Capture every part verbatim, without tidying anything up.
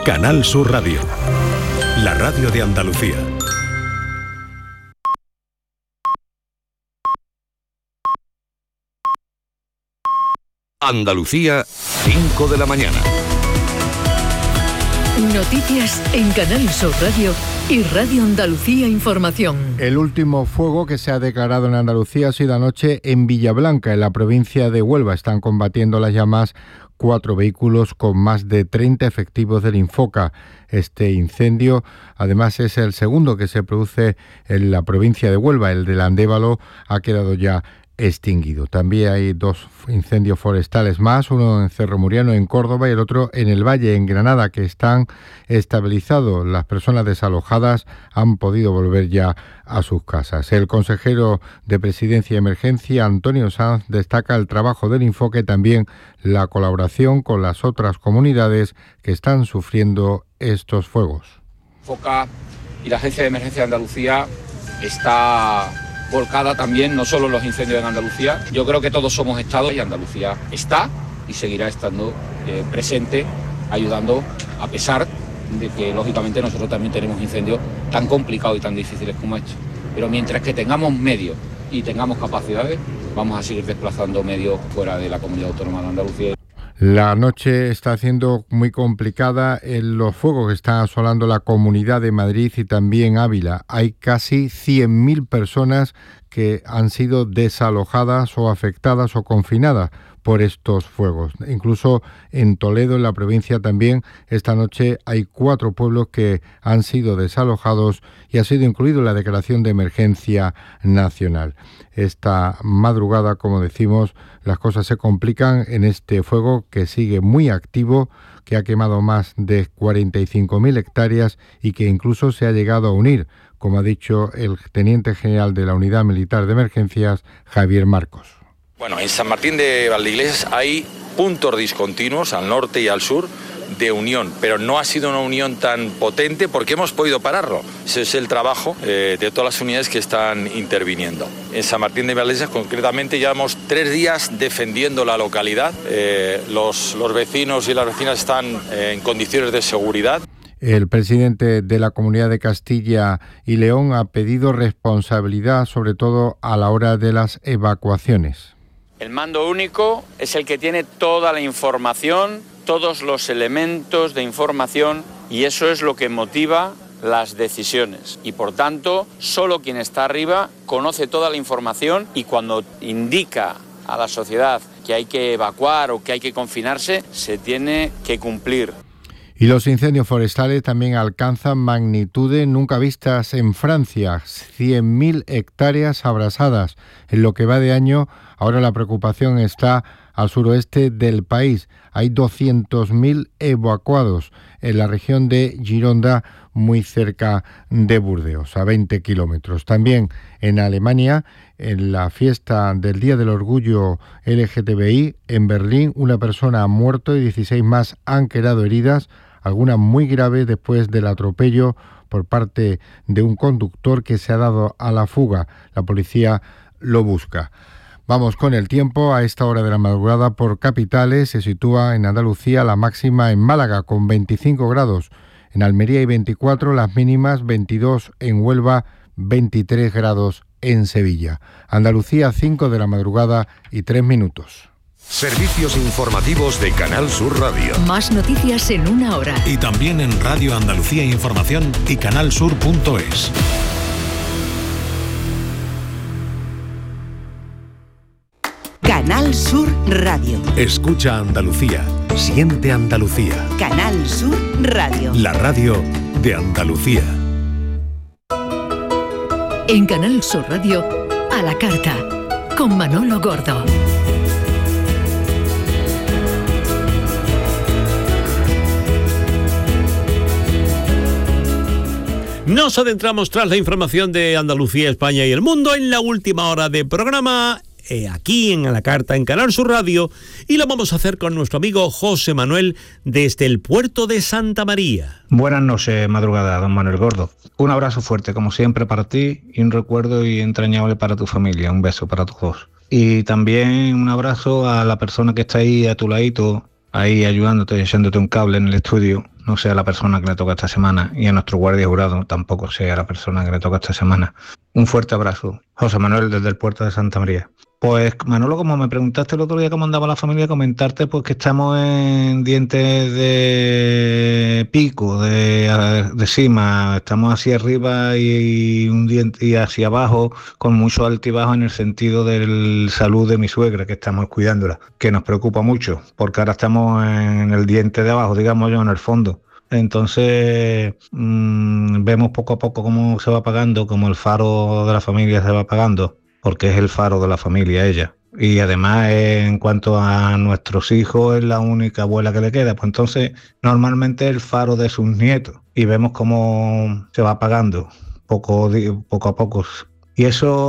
Canal Sur Radio, la radio de Andalucía. Andalucía, cinco de la mañana. Noticias en Canal Sur Radio y Radio Andalucía Información. El último fuego que se ha declarado en Andalucía ha sido anoche en Villablanca, en la provincia de Huelva. Están combatiendo las llamas cuatro vehículos con más de treinta efectivos del Infoca. Este incendio, además, es el segundo que se produce en la provincia de Huelva. El del Andévalo ha quedado ya extinguido. También hay dos incendios forestales más, uno en Cerro Muriano, en Córdoba, y el otro en el Valle, en Granada, que están estabilizados. Las personas desalojadas han podido volver ya a sus casas. El consejero de Presidencia y Emergencia, Antonio Sanz, destaca el trabajo del Infoca y también la colaboración con las otras comunidades que están sufriendo estos fuegos. Infoca y la Agencia de Emergencia de Andalucía está volcada también, no solo los incendios en Andalucía. Yo creo que todos somos Estado y Andalucía está y seguirá estando eh, presente, ayudando, a pesar de que lógicamente nosotros también tenemos incendios tan complicados y tan difíciles como estos. Pero mientras que tengamos medios y tengamos capacidades, vamos a seguir desplazando medios fuera de la Comunidad Autónoma de Andalucía. La noche está siendo muy complicada en los fuegos que están asolando la Comunidad de Madrid y también Ávila. Hay casi cien mil personas que han sido desalojadas o afectadas o confinadas por estos fuegos. Incluso en Toledo, en la provincia también, esta noche hay cuatro pueblos que han sido desalojados y ha sido incluido la declaración de emergencia nacional. Esta madrugada, como decimos, las cosas se complican en este fuego que sigue muy activo, que ha quemado más de cuarenta y cinco mil hectáreas y que incluso se ha llegado a unir, como ha dicho el teniente general de la Unidad Militar de Emergencias, Javier Marcos. Bueno, en San Martín de Valdeiglesias hay puntos discontinuos al norte y al sur de unión, pero no ha sido una unión tan potente porque hemos podido pararlo. Ese es el trabajo eh, de todas las unidades que están interviniendo. En San Martín de Valdeiglesias, concretamente, llevamos tres días defendiendo la localidad. Eh, los, los vecinos y las vecinas están eh, en condiciones de seguridad. El presidente de la Comunidad de Castilla y León ha pedido responsabilidad, sobre todo a la hora de las evacuaciones. El mando único es el que tiene toda la información, todos los elementos de información, y eso es lo que motiva las decisiones. Y por tanto, solo quien está arriba conoce toda la información y cuando indica a la sociedad que hay que evacuar o que hay que confinarse, se tiene que cumplir. Y los incendios forestales también alcanzan magnitudes nunca vistas en Francia, cien mil hectáreas abrasadas. En lo que va de año, ahora la preocupación está al suroeste del país. Hay doscientos mil evacuados en la región de Gironda, muy cerca de Burdeos, a veinte kilómetros. También en Alemania, en la fiesta del Día del Orgullo L G T B I, en Berlín, una persona ha muerto y dieciséis más han quedado heridas, algunas muy graves después del atropello por parte de un conductor que se ha dado a la fuga. La policía lo busca. Vamos con el tiempo. A esta hora de la madrugada por capitales se sitúa en Andalucía la máxima en Málaga con veinticinco grados, en Almería hay veinticuatro, las mínimas veintidós en Huelva, veintitrés grados en Sevilla. Andalucía, cinco de la madrugada y tres minutos. Servicios informativos de Canal Sur Radio. Más noticias en una hora. Y también en Radio Andalucía Información y canalsur punto es. Canal Sur Radio. Escucha Andalucía. Siente Andalucía. Canal Sur Radio. La radio de Andalucía. En Canal Sur Radio, a la carta, con Manolo Gordo. Nos adentramos tras la información de Andalucía, España y el mundo en la última hora de programa, eh, aquí en A la Carta, en Canal Sur Radio, y lo vamos a hacer con nuestro amigo José Manuel desde el puerto de Santa María. Buenas noches, madrugada, don Manuel Gordo. Un abrazo fuerte, como siempre, para ti y un recuerdo y entrañable para tu familia. Un beso para todos. Y también un abrazo a la persona que está ahí a tu ladito, ahí ayudándote, echándote un cable en el estudio, no sea la persona que le toca esta semana, y a nuestro guardia jurado tampoco sea la persona que le toca esta semana. Un fuerte abrazo. José Manuel, desde el puerto de Santa María. Pues Manolo, como me preguntaste el otro día cómo andaba la familia, comentarte pues que estamos en dientes de pico, de, de cima, estamos hacia arriba y un diente y hacia abajo, con mucho altibajo en el sentido de la salud de mi suegra, que estamos cuidándola, que nos preocupa mucho, porque ahora estamos en el diente de abajo, digamos yo, en el fondo. Entonces mmm, vemos poco a poco cómo se va apagando, cómo el faro de la familia se va apagando, porque es el faro de la familia ella. Y además, eh, en cuanto a nuestros hijos, es la única abuela que le queda. Pues entonces, normalmente es el faro de sus nietos. Y vemos cómo se va apagando poco, poco a poco. Y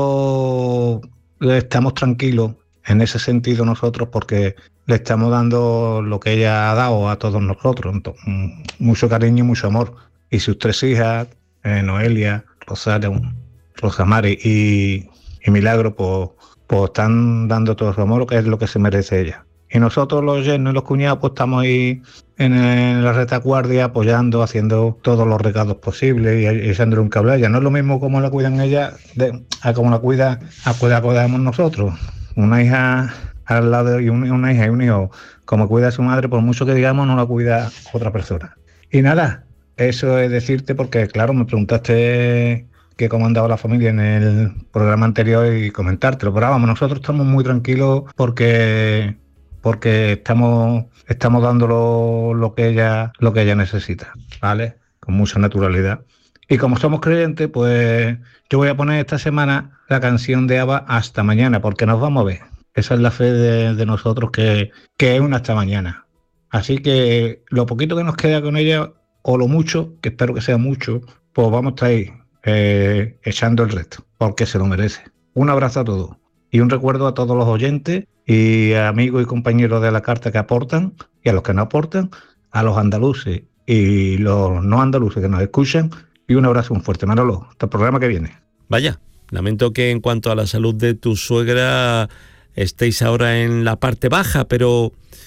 eso estamos tranquilos en ese sentido nosotros, porque le estamos dando lo que ella ha dado a todos nosotros. Entonces, mucho cariño y mucho amor. Y sus tres hijas, eh, Noelia, Rosario, Rosamari y... y Milagro, pues, pues están dando todo su amor, que es lo que se merece ella. Y nosotros, los yernos y los cuñados, pues estamos ahí en, en la retaguardia apoyando, haciendo todos los recados posibles y, y echándole un cable a ella. No es lo mismo como la cuidan ella de, a como la cuida, a cuida cuidamos nosotros. Una hija al lado y un, una hija y un hijo, como cuida a su madre, por mucho que digamos, no la cuida otra persona. Y nada, eso es decirte, porque claro, me preguntaste que cómo andaba la familia en el programa anterior y comentártelo. Pero vamos, nosotros estamos muy tranquilos porque porque estamos estamos dando lo, lo que ella lo que ella necesita, ¿vale? Con mucha naturalidad. Y como somos creyentes, pues yo voy a poner esta semana la canción de ABBA, Hasta Mañana, porque nos vamos a ver. Esa es la fe de, de nosotros, que, que es un hasta mañana. Así que lo poquito que nos queda con ella, o lo mucho, que espero que sea mucho, pues vamos a estar ahí. Eh, echando el resto, porque se lo merece. Un abrazo a todos y un recuerdo a todos los oyentes y amigos y compañeros de la carta que aportan, y a los que no aportan, a los andaluces y los no andaluces que nos escuchan, y un abrazo, un fuerte. Manolo, hasta el programa que viene. Vaya, lamento que en cuanto a la salud de tu suegra estéis ahora en la parte baja, pero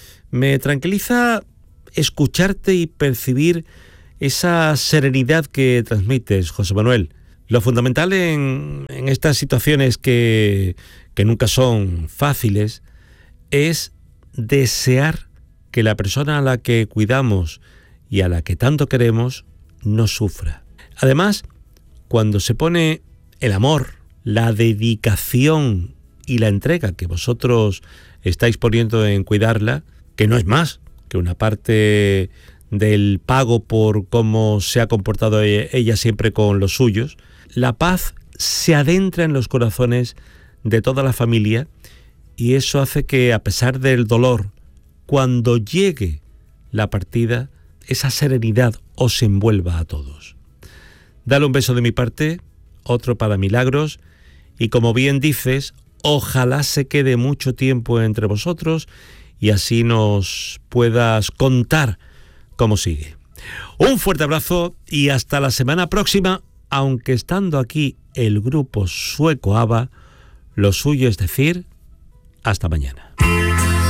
me tranquiliza escucharte y percibir esa serenidad que transmites, José Manuel. Lo fundamental en, en estas situaciones que, que nunca son fáciles es desear que la persona a la que cuidamos y a la que tanto queremos no sufra. Además, cuando se pone el amor, la dedicación y la entrega que vosotros estáis poniendo en cuidarla, que no es más que una parte del pago por cómo se ha comportado ella siempre con los suyos, la paz se adentra en los corazones de toda la familia, y eso hace que, a pesar del dolor, cuando llegue la partida, esa serenidad os envuelva a todos. Dale un beso de mi parte, otro para Milagros, y como bien dices, ojalá se quede mucho tiempo entre vosotros y así nos puedas contar cómo sigue. Un fuerte abrazo y hasta la semana próxima, aunque estando aquí el grupo sueco ABBA, lo suyo es decir, hasta mañana.